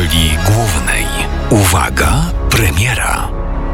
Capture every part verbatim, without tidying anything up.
roli głównej. Uwaga, premiera.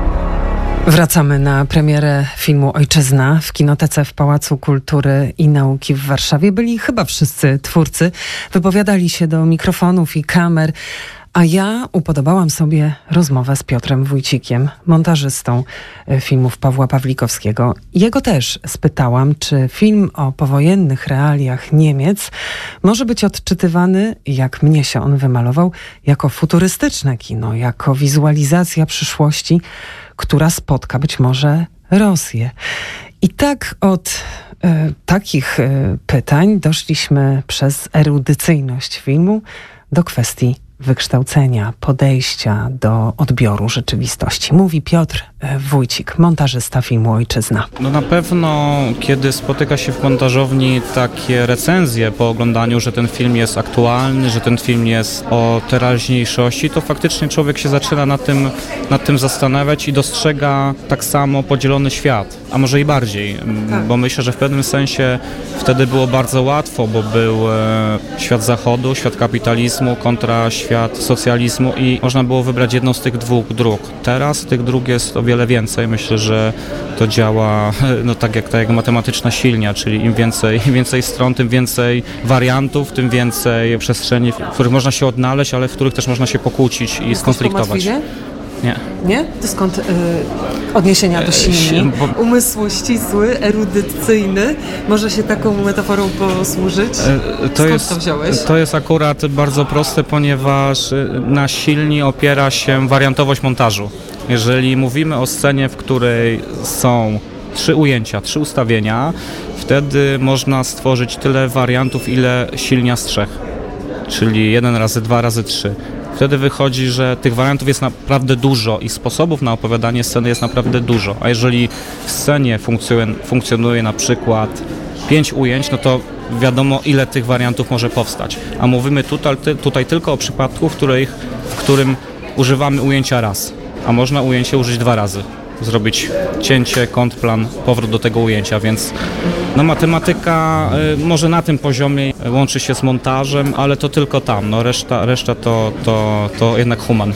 Wracamy na premierę filmu Ojczyzna w Kinotece w Pałacu Kultury i Nauki w Warszawie. Byli chyba wszyscy twórcy, wypowiadali się do mikrofonów i kamer, a ja upodobałam sobie rozmowę z Piotrem Wójcikiem, montażystą filmów Pawła Pawlikowskiego. Jego też spytałam, czy film o powojennych realiach Niemiec może być odczytywany, jak mnie się on wymalował, jako futurystyczne kino, jako wizualizacja przyszłości, która spotka być może Rosję. I tak od e, takich e, pytań doszliśmy przez erudycyjność filmu do kwestii wykształcenia, podejścia do odbioru rzeczywistości. Mówi Piotr Wójcik, montażysta filmu Ojczyzna. No na pewno, kiedy spotyka się w montażowni takie recenzje po oglądaniu, że ten film jest aktualny, że ten film jest o teraźniejszości, to faktycznie człowiek się zaczyna nad tym, nad tym zastanawiać i dostrzega tak samo podzielony świat, a może i bardziej, tak. Bo myślę, że w pewnym sensie wtedy było bardzo łatwo, bo był e, świat zachodu, świat kapitalizmu kontra świat socjalizmu i można było wybrać jedną z tych dwóch dróg. Teraz tych dróg jest o wiele więcej. Myślę, że to działa no, tak, jak, tak jak matematyczna silnia, czyli im więcej, im więcej stron, tym więcej wariantów, tym więcej przestrzeni, w których można się odnaleźć, ale w których też można się pokłócić i skonfliktować. Nie. Nie? To skąd y, odniesienia do silni? Bo... Umysł ścisły, erudycyjny. Może się taką metaforą posłużyć? To skąd jest, to wziąłeś? To jest akurat bardzo proste, ponieważ na silni opiera się wariantowość montażu. Jeżeli mówimy o scenie, w której są trzy ujęcia, trzy ustawienia, wtedy można stworzyć tyle wariantów, ile silnia z trzech. Czyli jeden razy dwa razy trzy. Wtedy wychodzi, że tych wariantów jest naprawdę dużo i sposobów na opowiadanie sceny jest naprawdę dużo. A jeżeli w scenie funkcjonuje, funkcjonuje na przykład pięć ujęć, no to wiadomo, ile tych wariantów może powstać. A mówimy tutaj, tutaj tylko o przypadku, w, których, w którym używamy ujęcia raz, a można ujęcie użyć dwa razy. Zrobić cięcie, kontrplan, powrót do tego ujęcia, więc no matematyka y, może na tym poziomie łączy się z montażem, ale to tylko tam, no reszta, reszta to, to, to jednak human.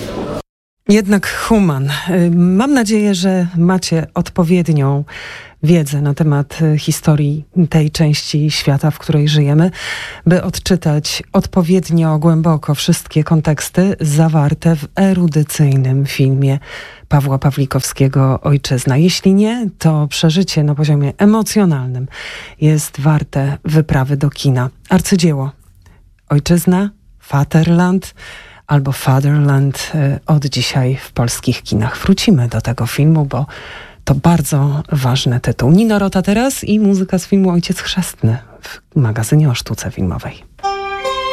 Jednak human. Mam nadzieję, że macie odpowiednią wiedzę na temat historii tej części świata, w której żyjemy, by odczytać odpowiednio głęboko wszystkie konteksty zawarte w erudycyjnym filmie Pawła Pawlikowskiego Ojczyzna. Jeśli nie, to przeżycie na poziomie emocjonalnym jest warte wyprawy do kina. Arcydzieło Ojczyzna, Vaterland albo Fatherland od dzisiaj w polskich kinach. Wrócimy do tego filmu, bo to bardzo ważny tytuł. Nino Rota teraz i muzyka z filmu Ojciec Chrzestny w magazynie o sztuce filmowej.